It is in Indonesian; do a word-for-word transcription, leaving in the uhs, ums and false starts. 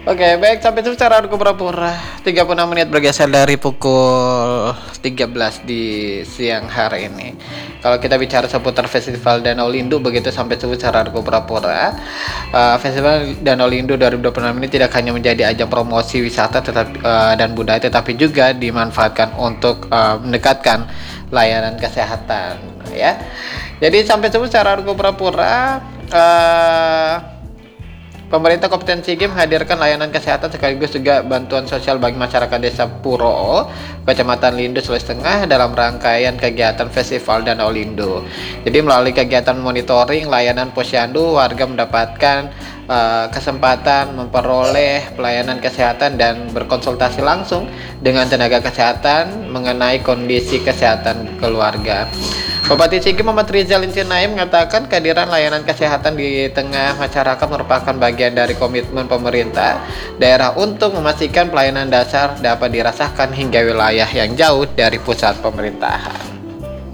Oke, baik, sampai jumpa secara pura-pura tiga puluh enam menit bergeser dari pukul tiga belas di siang hari ini. Kalau kita bicara seputar Festival Danau Lindu begitu sampai jumpa secara pura-pura. Uh, Festival Danau Lindu dua ribu dua puluh enam ini tidak hanya menjadi ajang promosi wisata tetapi uh, dan budaya, tetapi juga dimanfaatkan untuk uh, mendekatkan layanan kesehatan, ya. Jadi sampai jumpa secara pura-pura. Uh, Pemerintah Kabupaten Sigi menghadirkan layanan kesehatan sekaligus juga bantuan sosial bagi masyarakat Desa Puro, Kecamatan Lindu, Sulawesi Tengah dalam rangkaian kegiatan Festival Danau Lindu. Jadi melalui kegiatan monitoring layanan posyandu, warga mendapatkan uh, kesempatan memperoleh pelayanan kesehatan dan berkonsultasi langsung dengan tenaga kesehatan mengenai kondisi kesehatan keluarga. Bupati Sigi Muhammad Rizal Intinai mengatakan kehadiran layanan kesehatan di tengah masyarakat merupakan bagian dari komitmen pemerintah daerah untuk memastikan pelayanan dasar dapat dirasakan hingga wilayah yang jauh dari pusat pemerintahan.